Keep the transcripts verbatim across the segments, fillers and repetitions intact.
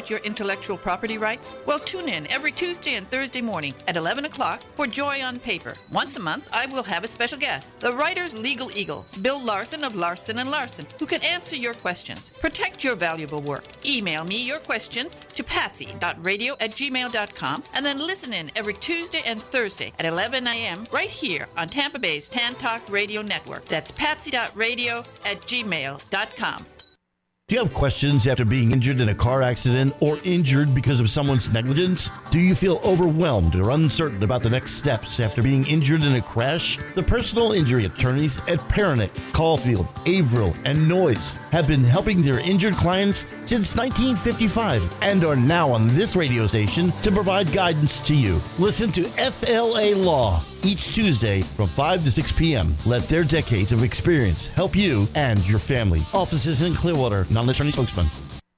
about your intellectual property rights? Well, tune in every Tuesday and Thursday morning at eleven o'clock for Joy on Paper. Once a month, I will have a special guest, the writer's legal eagle, Bill Larson of Larson and Larson, who can answer your questions. Protect your valuable work. Email me your questions to patsy dot radio at gmail dot com and then listen in every Tuesday and Thursday at eleven a.m. right here on Tampa Bay's Tan Talk Radio Network. That's patsy dot radio at gmail dot com. Do you have questions after being injured in a car accident or injured because of someone's negligence? Do you feel overwhelmed or uncertain about the next steps after being injured in a crash? The personal injury attorneys at Peronick, Caulfield, Averill, and Noyes have been helping their injured clients since nineteen fifty-five and are now on this radio station to provide guidance to you. Listen to F L A Law each Tuesday from five to six p.m. Let their decades of experience help you and your family. Offices in Clearwater, non-attorney spokesman.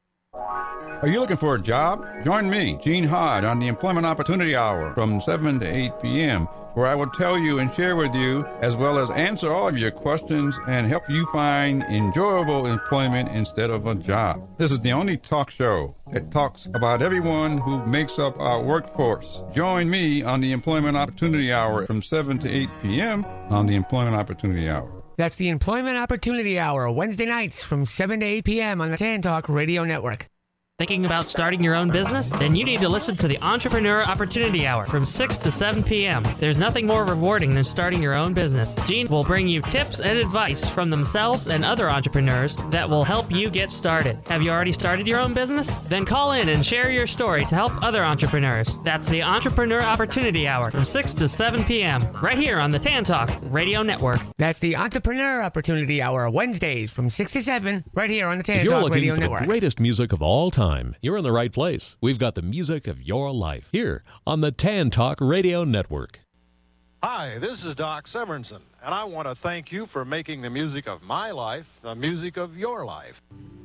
Are you looking for a job? Join me, Gene Hodge, on the Employment Opportunity Hour from seven to eight p.m., where I will tell you and share with you, as well as answer all of your questions and help you find enjoyable employment instead of a job. This is the only talk show that talks about everyone who makes up our workforce. Join me on the Employment Opportunity Hour from seven to eight p.m. on the Employment Opportunity Hour. That's the Employment Opportunity Hour, Wednesday nights from seven to eight p.m. on the Tan Talk Radio Network. Thinking about starting your own business? Then you need to listen to the Entrepreneur Opportunity Hour from six to seven p.m. There's nothing more rewarding than starting your own business. Gene will bring you tips and advice from themselves and other entrepreneurs that will help you get started. Have you already started your own business? Then call in and share your story to help other entrepreneurs. That's the Entrepreneur Opportunity Hour from six to seven p.m. right here on the Tan Talk Radio Network. That's the Entrepreneur Opportunity Hour, Wednesdays from six to seven right here on the Tan Talk Radio Network. If you're looking for the greatest music of all time, you're in the right place. We've got the music of your life here on the Tan Talk Radio Network. Hi, this is Doc Severinsen, and I want to thank you for making the music of my life the music of your life.